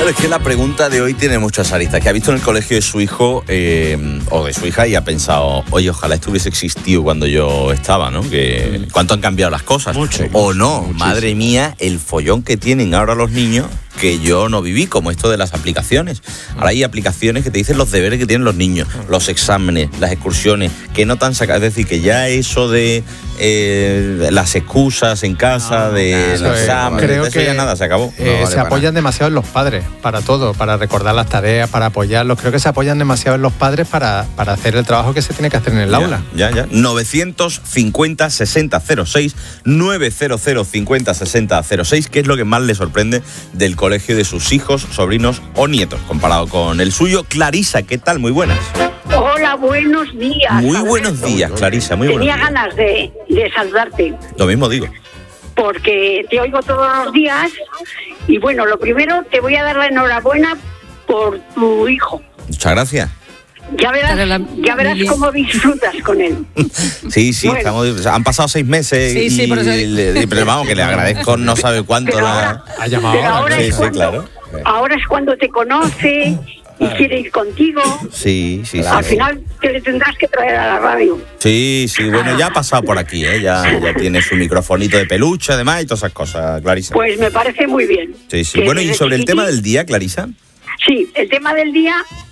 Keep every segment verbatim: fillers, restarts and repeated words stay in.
Claro, es que la pregunta de hoy tiene muchas aristas. Que ha visto en el colegio de su hijo eh, o de su hija y ha pensado, oye, ojalá esto hubiese existido cuando yo estaba, ¿no? Que cuánto han cambiado las cosas. Mucho, o no, muchísimo. Madre mía, el follón que tienen ahora los niños que yo no viví, como esto de las aplicaciones. Ahora hay aplicaciones que te dicen los deberes que tienen los niños, los exámenes, las excursiones, que no te han sacado. Es decir, que ya eso de eh, las excusas en casa, No, de eso los es, exámenes, creo eso que ya nada, se acabó. Eh, No vale se para apoyan demasiado en los padres para todo, para recordar las tareas, para apoyarlos. Creo que se apoyan demasiado en los padres para, para hacer el trabajo que se tiene que hacer en el Ya, aula. Ya, ya. novecientos cincuenta sesenta cero seis, novecientos cincuenta sesenta cero seis, ¿qué es lo que más le sorprende del colegio de sus hijos, sobrinos o nietos, comparado con el suyo? Clarisa, ¿qué tal? Muy buenas. Hola, buenos días. Muy Alberto. buenos días, Clarisa, muy buenos Tenía días. ganas de, de saludarte, Lo mismo digo. porque te oigo todos los días. Y bueno, lo primero, te voy a dar la enhorabuena por tu hijo. Muchas gracias. Ya verás, Para la- ya verás Lili. cómo disfrutas con él. Sí, sí, Bueno. estamos, han pasado seis meses Sí, y, sí, por eso- le- pero vamos, que le agradezco no sabe cuánto. Pero la- ahora, Ha llamado pero ahora, ahora sí, es sí, cuando, claro. ahora es cuando te conoce y quiere ir contigo. Sí, sí, Al sí. final te le tendrás que traer a la radio. Sí, sí, bueno, ya ha pasado por aquí, ¿eh? Ya, ya tiene su microfonito de peluche, además, y todas esas cosas, Clarisa. Pues me parece muy bien. Sí, sí. Que Bueno, y desde sobre el tema chiquitín- del día, Clarisa. Sí, el tema del día,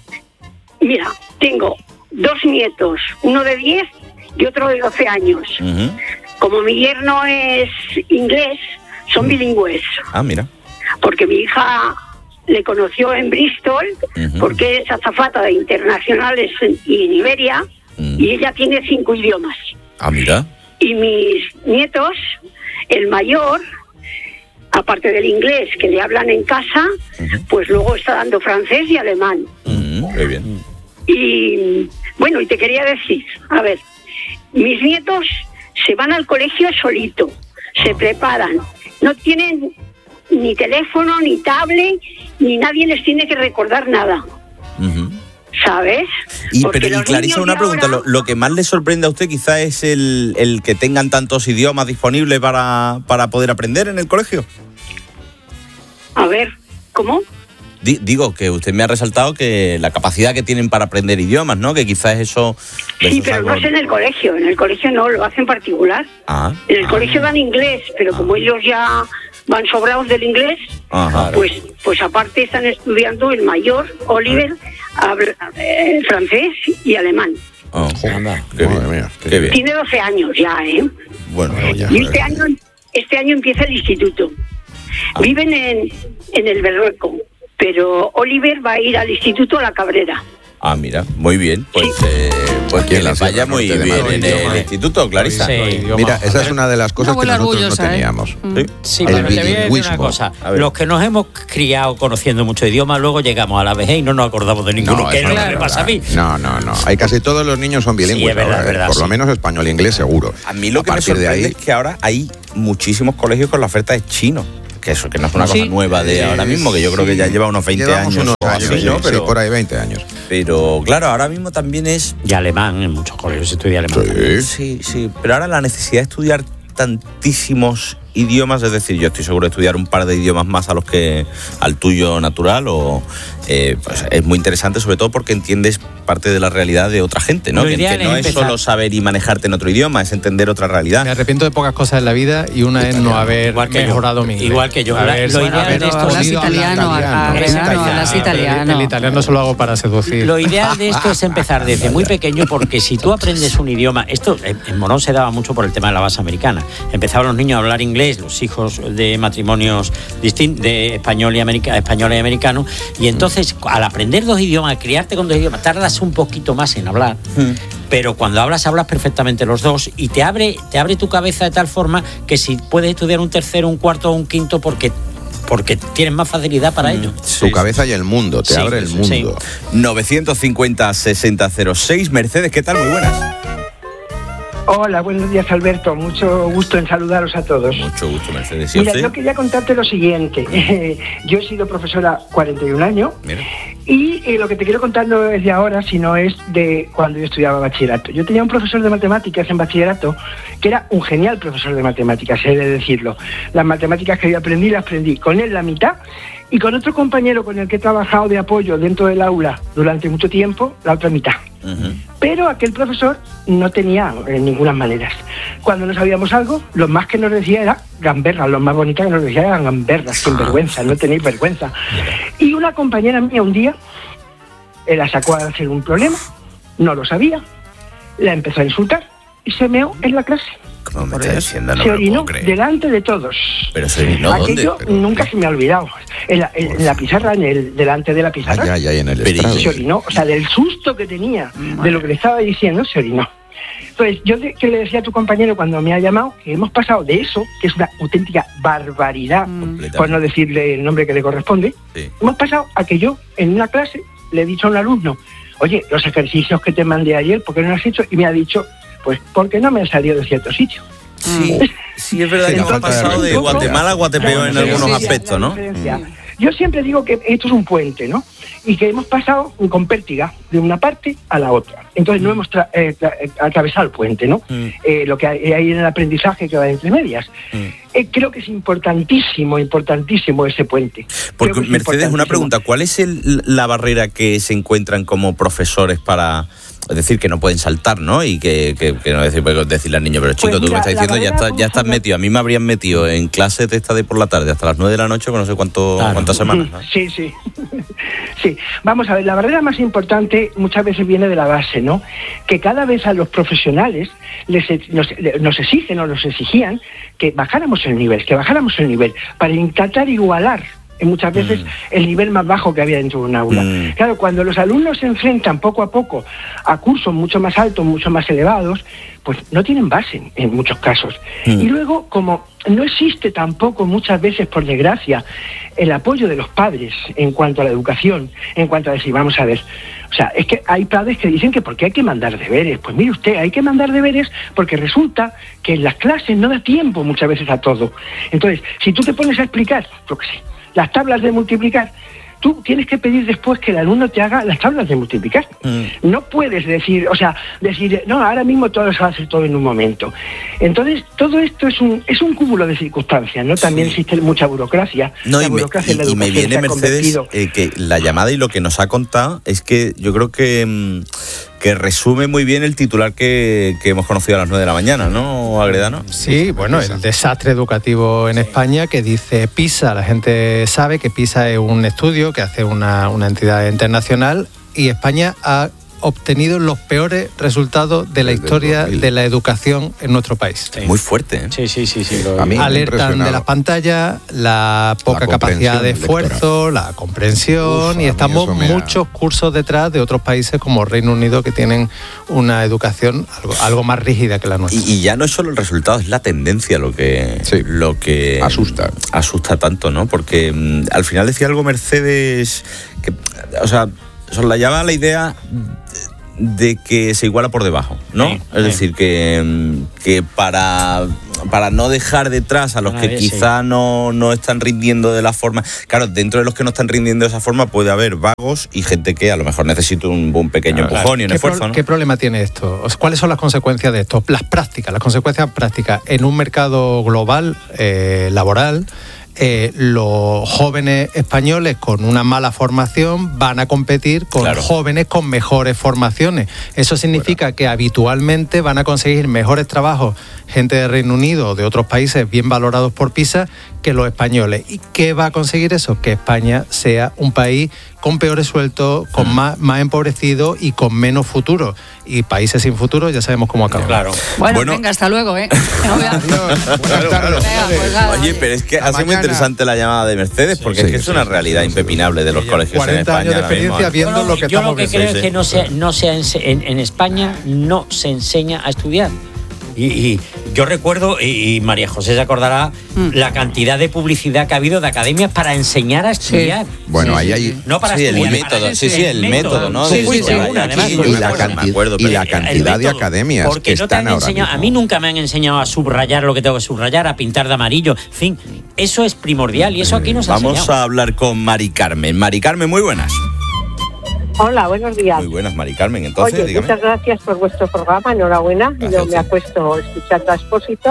mira, tengo dos nietos, uno de diez y otro de doce años. Ujú. Como mi yerno es inglés, son bilingües, Ah, mira. porque mi hija le conoció en Bristol, Ujú. porque es azafata de internacionales en, y en Iberia, Mm. y ella tiene cinco idiomas. Ah, mira. Y mis nietos, el mayor, aparte del inglés que le hablan en casa, Ujú. pues luego está dando francés y alemán. Mm, muy bien. Y bueno, y te quería decir, a ver, mis nietos se van al colegio solito, se preparan, no tienen ni teléfono, ni tablet, ni nadie les tiene que recordar nada, Ujú. ¿sabes? Y, Porque pero, y los Clarisa, niños una de pregunta. ahora- Lo, lo que más le sorprende a usted quizá es el, el que tengan tantos idiomas disponibles para, para poder aprender en el colegio. A ver, ¿cómo? Di- digo, que usted me ha resaltado que la capacidad que tienen para aprender idiomas, ¿no? Que quizás eso... eso Sí, es pero algo- no es en el colegio, en el colegio no, lo hacen particular. Ah, En el ah, colegio dan inglés, pero como ellos ya van sobrados del inglés, Ajá. pues pues aparte están estudiando el mayor, Oliver, habla, eh, francés y alemán. Ah, Anda, qué madre bien, mía. qué bien. Tiene doce años ya, ¿eh? Bueno, ya. Y este año, este año empieza el instituto. Ah. Viven en, en el Berrueco, pero Oliver va a ir al instituto a La Cabrera. ah, mira, muy bien. Pues, eh, pues Aquí que en la les vaya Sierra muy Norte de bien Madrid, en el idioma. instituto, Clarisa. Sí. Idioma. Mira, esa es una de las cosas Una que abuela nosotros no orgullosa, ¿eh? teníamos. Mm. Sí. Sí, El pero te voy a decir una bilingüismo. cosa. A ver. Los que nos hemos criado conociendo muchos idiomas, luego llegamos a la vejez y no nos acordamos de ninguno. No, que es eso lo no que es me pasa a verdad. mí. No, no, no. Hay casi todos los niños son bilingües. Sí, es verdad, ahora, es ¿eh? verdad, Por lo sí. menos español e inglés seguro. A mí lo que me partir de sorprende ahí, es que ahora hay muchísimos colegios con la oferta de chino. Que eso que no es una Sí. cosa nueva de ahora mismo, que yo creo que ya lleva unos veinte llevamos años. unos o años, así, sí, ¿no? sí, Pero, por ahí veinte años. pero claro, ahora mismo también es... Y alemán, en muchos colegios se estudia alemán. Sí. Sí, sí, pero ahora la necesidad de estudiar tantísimos idiomas, es decir, yo estoy seguro de estudiar un par de idiomas más a los que al tuyo natural, o eh, pues es muy interesante, sobre todo porque entiendes parte de la realidad de otra gente, ¿no? Lo Que, ideal que no es es empezar- solo saber y manejarte en otro idioma, es entender otra realidad. Me arrepiento de pocas cosas en la vida y una es no haber Igual que yo. mejorado mi inglés. Igual que yo. Haber- Lo ideal haber de esto- Hablas podido hablar italiano, italiano. a- a- Es Renano, italiano. hablas El- italiano. El italiano solo hago para seducir. Lo ideal de esto es empezar desde muy pequeño, porque si tú aprendes un idioma, esto en en Morón se daba mucho por el tema de la base americana. Empezaban los niños a hablar inglés, los hijos de matrimonios distintos, de español y, america, español y americano, y entonces al aprender dos idiomas, criarte con dos idiomas, tardas un poquito más en hablar. Pero cuando hablas, hablas perfectamente los dos y te abre, te abre tu cabeza de tal forma que si puedes estudiar un tercero, un cuarto o un quinto, porque, porque tienes más facilidad para ello. Tu cabeza y el mundo, te Sí, abre el sí. mundo. novecientos cincuenta sesenta cero seis. Mercedes, ¿qué tal? Muy buenas. Hola, buenos días, Alberto. Mucho gusto en saludaros a todos. Mucho gusto, Mercedes. ¿Y Mira, usted? yo quería contarte lo siguiente. Yo he sido profesora cuarenta y un años Mira. y eh, lo que te quiero contar no es de ahora, sino es de cuando yo estudiaba bachillerato. Yo tenía un profesor de matemáticas en bachillerato que era un genial profesor de matemáticas, he de decirlo. Las matemáticas que yo aprendí, las aprendí con él la mitad Y con otro compañero con el que he trabajado de apoyo dentro del aula durante mucho tiempo, la otra mitad. Uh-huh. Pero aquel profesor no tenía en ninguna manera. Cuando no sabíamos algo, lo más que nos decía era gamberras, lo más bonito que nos decía eran gamberras, sin vergüenza, no tenéis vergüenza. Y una compañera mía un día, él la sacó a hacer un problema, no lo sabía, la empezó a insultar y se meó en la clase. ¿Cómo me está diciendo? No se me lo orinó puedo creer. delante de todos. ¿Pero se orinó Aquello dónde? Pero, nunca se me ha olvidado. En la, en, en la pizarra, en el, delante de la pizarra. Ay, ay, ay, en el Pero estrado. Se orinó. O sea, del susto que tenía, de lo que le estaba diciendo, se orinó. Entonces, yo de, que le decía a tu compañero cuando me ha llamado que hemos pasado de eso, que es una auténtica barbaridad, mm. por no decirle el nombre que le corresponde, sí. hemos pasado a que yo, en una clase, le he dicho a un alumno, oye, los ejercicios que te mandé ayer, ¿por qué no los has hecho? Y me ha dicho, pues, porque no me han salido de cierto sitio. Sí, sí, es verdad que hemos pasado de Guatemala a Guatepeor en algunos aspectos, ¿no? Yo siempre digo que esto es un puente, ¿no? Y que hemos pasado con pértiga de una parte a la otra. Entonces no hemos tra- eh, tra- atravesado el puente, ¿no? Mm. Eh, lo que hay, hay en el aprendizaje que va entre medias. Mm. Eh, creo que es importantísimo, importantísimo ese puente. Porque, Mercedes, una pregunta. ¿Cuál es el, la barrera que se encuentran como profesores para... Es decir, que no pueden saltar, ¿no? Y que, que, que no decir, pues, decirle al niño, pero chico, pues mira, tú me estás diciendo, ya, está, ya estás metido. A mí me habrían metido en clases de esta de por la tarde hasta las nueve de la noche con no sé cuánto, claro. cuántas semanas, ¿no? Sí, sí. Sí, vamos a ver, la barrera más importante muchas veces viene de la base, ¿no? Que cada vez a los profesionales les, nos, nos exigen o nos exigían que bajáramos el nivel, que bajáramos el nivel para intentar igualar muchas veces mm. el nivel más bajo que había dentro de un aula. Mm. Claro, cuando los alumnos se enfrentan poco a poco a cursos mucho más altos, mucho más elevados, pues no tienen base en muchos casos. Mm. Y luego, como no existe tampoco muchas veces, por desgracia, el apoyo de los padres en cuanto a la educación, en cuanto a decir, vamos a ver, o sea, es que hay padres que dicen que ¿por qué hay que mandar deberes? Pues mire usted, hay que mandar deberes porque resulta que en las clases no da tiempo muchas veces a todo. Entonces, si tú te pones a explicar, yo qué sé, las tablas de multiplicar, tú tienes que pedir después que el alumno te haga las tablas de multiplicar. Mm. No puedes decir, o sea, decir, no, ahora mismo todo se va a hacer todo en un momento. Entonces, todo esto es un es un cúmulo de circunstancias, ¿no? También sí. existe mucha burocracia. No, la y, burocracia me, y, y me viene, Mercedes, eh, que la llamada y lo que nos ha contado es que yo creo que... que resume muy bien el titular que, que hemos conocido a las nueve de la mañana, ¿no, Agredano? Sí, bueno, el desastre educativo en España que dice PISA. La gente sabe que PISA es un estudio que hace una, una entidad internacional y España ha obtenido los peores resultados de la Desde historia de la educación en nuestro país. Sí. Muy fuerte, ¿eh? Sí, sí, sí. sí lo a mí alertan de las pantallas, la poca la capacidad de esfuerzo, lectora. la comprensión, Uf, y estamos muchos ha... cursos detrás de otros países como Reino Unido que tienen una educación algo, algo más rígida que la nuestra. Y, y ya no es solo el resultado, es la tendencia lo que, sí. lo que asusta. Asusta tanto, ¿no? Porque mmm, al final decía algo Mercedes, que, o sea, soslayaba la idea de que se iguala por debajo, ¿no? Sí, es sí. decir, que, que para, para no dejar detrás a los ah, que quizá sí. no, no están rindiendo de la forma... Claro, dentro de los que no están rindiendo de esa forma puede haber vagos y gente que a lo mejor necesita un, un pequeño claro, empujón claro. y un ¿Qué esfuerzo, pro, ¿no? ¿Qué problema tiene esto? ¿Cuáles son las consecuencias de esto? Las prácticas, las consecuencias prácticas. En un mercado global, eh, laboral... Eh, los jóvenes españoles con una mala formación van a competir con claro. jóvenes con mejores formaciones. Eso significa bueno. que habitualmente van a conseguir mejores trabajos gente de Reino Unido o de otros países bien valorados por PISA que los españoles. ¿Y qué va a conseguir eso? Que España sea un país con peores sueldos, con mm. más, más empobrecido y con menos futuro. Y países sin futuro ya sabemos cómo acaban. Claro. Bueno, bueno, venga, hasta luego, ¿eh? No, claro, claro. Venga, pues nada, oye, pero es que ha sido muy interesante la llamada de Mercedes, porque sí, es que sí, es una sí, realidad sí, impepinable sí, de los sí, colegios en España. cuarenta años de experiencia viendo no, lo que yo estamos lo que creo es que no se, no se en, en España no se enseña a estudiar. Y, y yo recuerdo, y, y María José se acordará, mm. la cantidad de publicidad que ha habido de academias para enseñar a estudiar. Sí. Bueno, sí, ahí hay... Sí, no para sí, estudiar. el método, sí, sí, el método, ¿no? Sí, sí, sí, una, además, y, la cantidad, acuerdo, y la cantidad de academias porque que no te están han enseñado, a mí nunca me han enseñado a subrayar lo que tengo que subrayar, a pintar de amarillo, en fin, eso es primordial y eso aquí nos ha Vamos enseñado. a hablar con Mari Carmen. Mari Carmen, muy buenas. Hola, buenos días. Muy buenas, Mari Carmen. Entonces, Oye, dígame. Muchas gracias por vuestro programa, enhorabuena. Gracias. Yo me acuesto escuchando a Expósito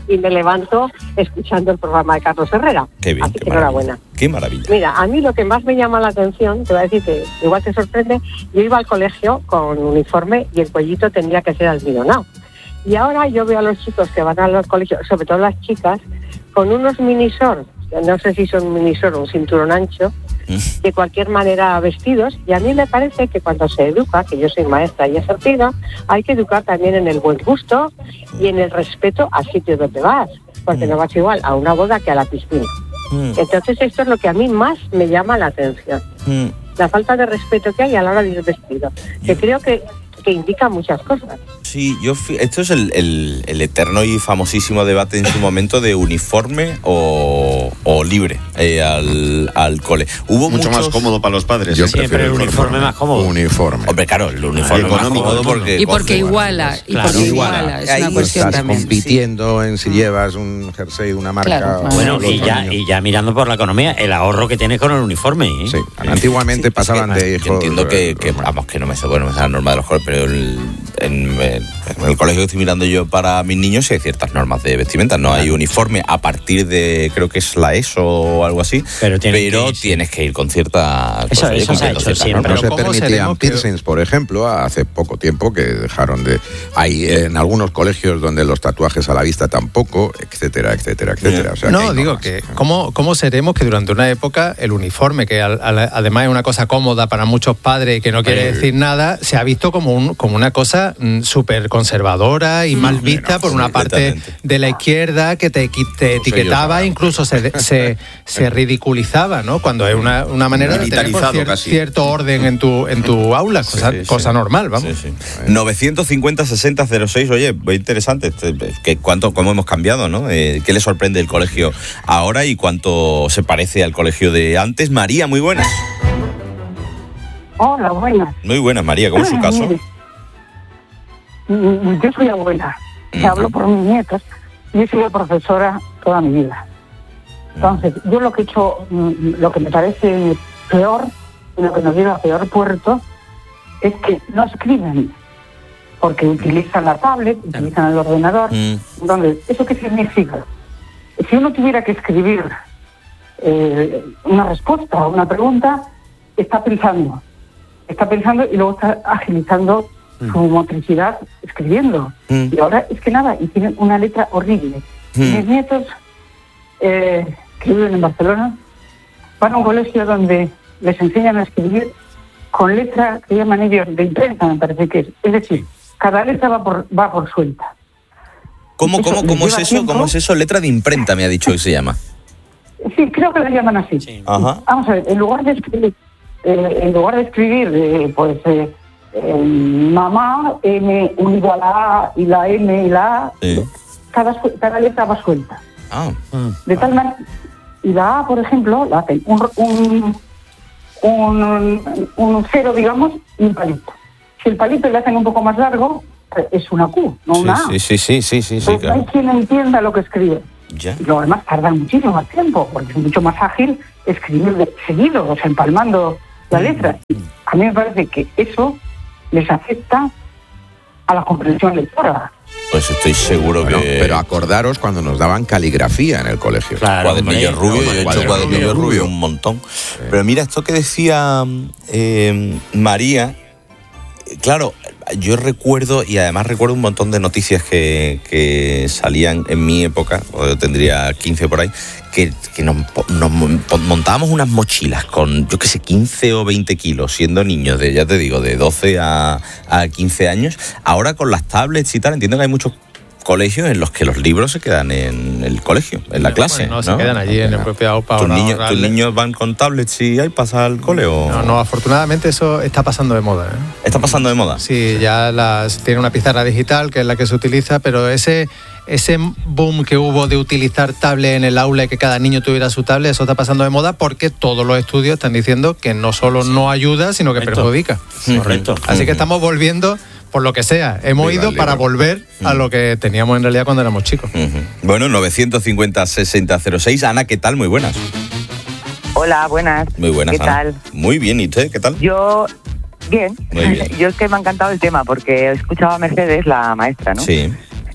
y me levanto escuchando el programa de Carlos Herrera. Qué bien, Así qué que enhorabuena. Qué maravilla. Mira, a mí lo que más me llama la atención, te voy a decir que igual te sorprende, yo iba al colegio con uniforme y el cuellito tendría que ser almidonado. Y ahora yo veo a los chicos que van a los colegios, sobre todo las chicas, con unos minisor, no sé si son minisor o un cinturón ancho, de cualquier manera vestidos, y a mí me parece que cuando se educa, que yo soy maestra y ejercida, hay que educar también en el buen gusto y en el respeto al sitio donde vas, porque mm. no vas igual a una boda que a la piscina. Mm. Entonces esto es lo que a mí más me llama la atención, mm. la falta de respeto que hay a la hora de ir vestido, que mm. creo que que indica muchas cosas. Sí, yo esto es el, el, el eterno y famosísimo debate en su momento de uniforme o, o libre eh, al, al cole. Hubo mucho muchos... más cómodo para los padres. Yo ¿eh? Siempre el uniforme, uniforme más cómodo. Uniforme. Hombre, claro, el uniforme más cómodo porque... Y porque iguala, y claro, porque iguala. iguala. Es Ahí una cuestión estás también. compitiendo sí. en si llevas un jersey de una marca. Claro, o bueno, y ya, niño. y ya mirando por la economía, el ahorro que tienes con el uniforme. ¿eh? Sí, antiguamente sí, pasaban es que, de hijos. Yo entiendo que, que, vamos, que no me sé, bueno, me sé la norma de los colegios, pero el, en, en el colegio que estoy mirando yo para mis niños hay ciertas normas de vestimenta. No hay uniforme a partir de, creo que es la ESO o algo así, pero, pero que tienes que ir con cierta... Eso, cosa, eso se ha hecho siempre. No se permitían que... piercings, por ejemplo, hace poco tiempo que dejaron de... Hay en algunos colegios donde los tatuajes a la vista tampoco, etcétera, etcétera, etcétera. O sea, no, que digo normas. que ¿cómo, ¿cómo seremos que durante una época el uniforme, que al, al, además es una cosa cómoda para muchos padres y que no quiere Eh, decir nada, se ha visto como, un, como una cosa mm, súper conservadora y mal vista no, por una parte de la izquierda que te, te etiquetaba, incluso se, se, se ridiculizaba, ¿no? Cuando es una, una manera de tener cier, casi. cierto orden en tu, en tu aula, cosa, sí, sí, cosa sí. normal, vamos. Sí, sí. novecientos cincuenta sesenta cero seis, oye, muy interesante, que cuánto, cómo hemos cambiado, ¿no? Eh, ¿Qué le sorprende el colegio ahora y cuánto se parece al colegio de antes? María, muy buenas. Hola, buenas. Muy buenas, María, ¿cómo es su caso? Yo soy abuela, uh-huh. te hablo por mis nietos, yo he sido profesora toda mi vida. Entonces, yo lo que he hecho, lo que me parece peor, y lo que nos lleva a peor puerto, es que no escriben, porque utilizan la tablet, utilizan el ordenador. Uh-huh. Entonces, ¿eso qué significa? Si uno tuviera que escribir eh, una respuesta o una pregunta, está pensando, está pensando y luego está agilizando mm. su motricidad escribiendo. Mm. Y ahora es que nada, y tienen una letra horrible. Mm. Mis nietos, eh, que viven en Barcelona, van a un colegio donde les enseñan a escribir con letra que llaman ellos de imprenta, me parece que es. Es decir, cada letra va por, va por suelta. ¿Cómo, cómo, cómo es eso? Tiempo. ¿Cómo es eso? Letra de imprenta me ha dicho que se llama. Sí, creo que la llaman así. Sí. Ajá. Vamos a ver, en lugar de escribir, eh, en lugar de escribir, eh, pues, eh, eh, mamá, M unido a la A y la M y la A, sí. cada, cada letra va suelta. Ah. De tal manera, y la A, por ejemplo, la hacen un, un, un, un cero, digamos, y un palito. Si el palito le hacen un poco más largo, es una Q, no sí, una A. Sí, sí, sí, sí, sí, pues claro. Hay quien entienda lo que escribe. Ya. Y lo demás tarda muchísimo más tiempo, porque es mucho más ágil escribir de seguido, o sea, empalmando la letra. A mí me parece que eso les afecta a la comprensión lectora. Pues estoy seguro bueno, que... Pero acordaros cuando nos daban caligrafía en el colegio. Claro, cuadernillo hombre, rubio, no, yo he hecho cuadernillo rubio, rubio un montón. Sí. Pero mira, esto que decía eh, María, claro, yo recuerdo, y además recuerdo un montón de noticias que, que salían en mi época, o yo tendría quince por ahí, que, que nos, nos montábamos unas mochilas con, yo qué sé, quince o veinte kilos, siendo niños de, ya te digo, de doce a, a quince años. Ahora con las tablets y tal, entiendo que hay muchos colegios en los que los libros se quedan en el colegio, en la no, clase. Bueno, no, ¿no? se quedan allí en el propio AUPA. ¿Tus niños, ¿Tus niños van con tablets y iPads al cole o...? No, no, afortunadamente eso está pasando de moda. ¿eh? ¿Está pasando de moda? Sí, ya las, tiene una pizarra digital que es la que se utiliza, pero ese, ese boom que hubo de utilizar tablet en el aula y que cada niño tuviera su tablet, eso está pasando de moda porque todos los estudios están diciendo que no solo sí. no ayuda, sino que Correcto. perjudica. Correcto. Así que estamos volviendo... Por lo que sea, hemos Viva ido para volver a lo que teníamos en realidad cuando éramos chicos. Uh-huh. Bueno, novecientos cincuenta sesenta cero seis. Ana, ¿qué tal? Muy buenas. Hola, buenas. Muy buenas, ¿Qué Ana. tal? Muy bien, ¿y usted qué tal? Yo, bien. Muy bien. Yo es que me ha encantado el tema porque he escuchado a Mercedes, la maestra, ¿no? Sí.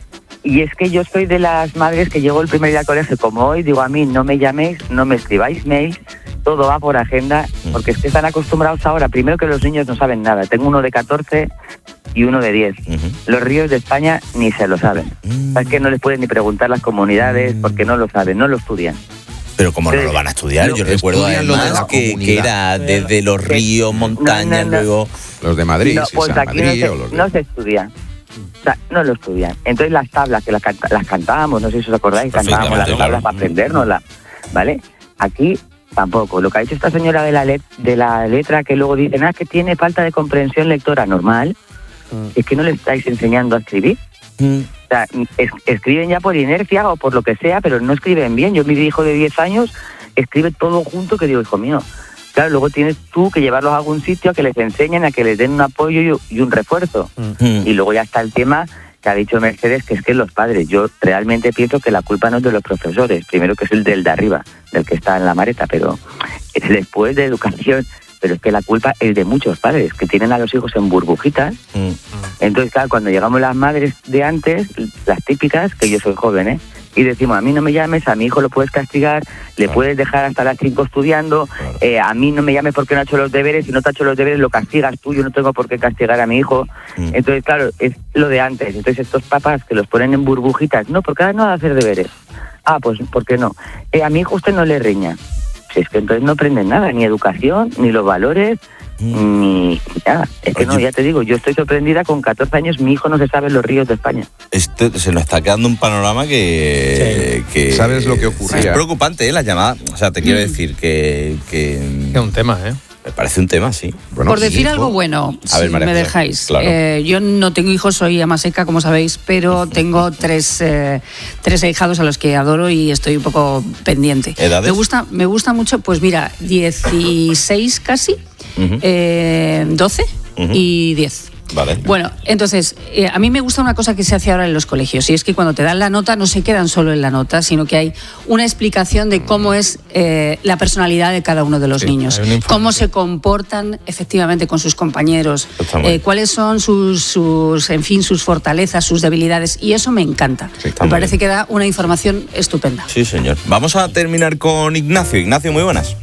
y es que yo soy de las madres que llego el primer día al colegio como hoy, digo a mí no me llaméis, no me escribáis mails, todo va por agenda, porque es que están acostumbrados ahora, primero que los niños no saben nada, tengo uno de catorce y uno de diez, uh-huh. Los ríos de España ni se lo saben, uh-huh. Es que no les pueden ni preguntar las comunidades porque no lo saben, no lo estudian. Pero como no lo van a estudiar, no, yo recuerdo además que, que era desde los ríos, montañas, no, no, no. luego... Los de Madrid, no, pues San aquí Madrid, no, se, o los de... no se estudia. O sea, no lo estudian. Entonces las tablas, que las, canta, las cantábamos, no sé si os acordáis, cantábamos las tablas claro. para aprendérnoslas, ¿vale? Aquí tampoco. Lo que ha dicho esta señora de la, let, de la letra, que luego dicen, ah, que tiene falta de comprensión lectora normal, mm. es que no le estáis enseñando a escribir. Mm. O sea, es, escriben ya por inercia o por lo que sea, pero no escriben bien. Yo, mi hijo de diez años, escribe todo junto, que digo, hijo mío, claro, luego tienes tú que llevarlos a algún sitio a que les enseñen, a que les den un apoyo y, y un refuerzo. Mm. Y luego ya está el tema que ha dicho Mercedes, que es que los padres, yo realmente pienso que la culpa no es de los profesores, primero que es el del de arriba, del que está en la maleta, pero es después de educación, pero es que la culpa es de muchos padres, que tienen a los hijos en burbujitas. Mm. Entonces, claro, cuando llegamos las madres de antes, las típicas, que yo soy joven, ¿eh? Y decimos, a mí no me llames, a mi hijo lo puedes castigar, le claro. puedes dejar hasta las cinco estudiando, claro. eh, a mí no me llames porque no ha hecho los deberes, si no te ha hecho los deberes lo castigas tú, yo no tengo por qué castigar a mi hijo. Mm. Entonces, claro, es lo de antes. Entonces, estos papás que los ponen en burbujitas, no, porque ahora no va a hacer deberes. Ah, pues, ¿por qué no? Eh, a mi hijo usted no le riña. Si es que entonces no aprenden nada, ni educación, ni los valores, mm. ni nada. Es que Oye. no, ya te digo, yo estoy sorprendida, con catorce años mi hijo no se sabe los ríos de España. Este, se nos está quedando un panorama que... Sí. que ¿Sabes lo que ocurría? Es preocupante, ¿eh? La llamada. O sea, te quiero mm. decir que... que es un tema, ¿eh? Me parece un tema, sí. Bueno, Por decir hijo. algo bueno, a ver, si María, me dejáis. Claro. Eh, yo no tengo hijos, soy ama seca, como sabéis, pero tengo tres, eh, tres ahijados a los que adoro y estoy un poco pendiente. ¿Edades? Me gusta, me gusta mucho, pues mira, dieciséis casi, uh-huh. eh, doce uh-huh. y diez. Vale. Bueno, entonces, eh, a mí me gusta una cosa que se hace ahora en los colegios, y es que cuando te dan la nota no se quedan solo en la nota, sino que hay una explicación de cómo es eh, la personalidad de cada uno de los sí, niños, cómo se comportan efectivamente con sus compañeros, eh, cuáles son sus, sus, en fin, sus fortalezas, sus debilidades, y eso me encanta. Sí, me parece que da una información estupenda. Sí, señor. Vamos a terminar con Ignacio. Ignacio, muy buenas.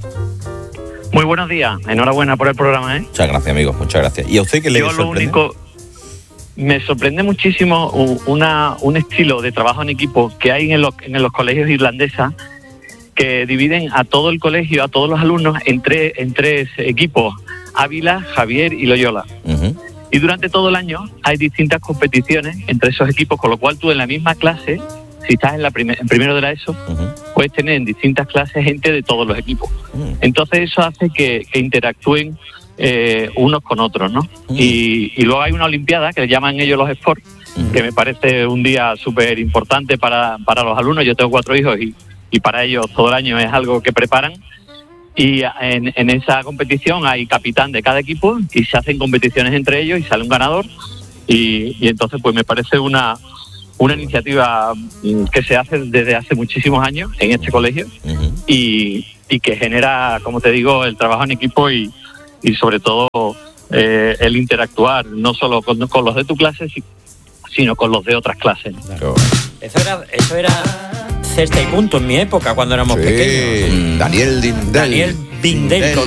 Muy buenos días, enhorabuena por el programa, ¿eh? Muchas gracias, amigo, muchas gracias. ¿Y a usted qué le sorprende? Yo lo único, me sorprende muchísimo una, un estilo de trabajo en equipo que hay en los, en los colegios irlandesas, que dividen a todo el colegio, a todos los alumnos, en tres, en tres equipos, Ávila, Javier y Loyola. Uh-huh. Y durante todo el año hay distintas competiciones entre esos equipos, con lo cual tú en la misma clase, si estás en, la primer, en primero de la ESO, uh-huh. puedes tener en distintas clases gente de todos los equipos. Uh-huh. Entonces eso hace que, que interactúen eh, unos con otros, ¿no? Uh-huh. Y, y luego hay una olimpiada que le llaman ellos los sports, uh-huh. que me parece un día súper importante para, para los alumnos. Yo tengo cuatro hijos y, y para ellos todo el año es algo que preparan. Y en, en esa competición hay capitán de cada equipo y se hacen competiciones entre ellos y sale un ganador. Y, y entonces pues me parece una... una iniciativa que se hace desde hace muchísimos años en este colegio uh-huh. y, y que genera, como te digo, el trabajo en equipo y, y sobre todo eh, el interactuar no solo con, con los de tu clase, sino con los de otras clases. Claro. Eso era, eso era cesta y punto en mi época, cuando éramos sí. pequeños. Daniel Dindel. Daniel Dindel, con